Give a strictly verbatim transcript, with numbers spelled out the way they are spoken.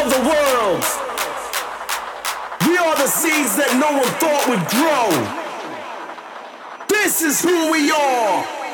of the world. We are the seeds that no one thought would grow. This is who we are.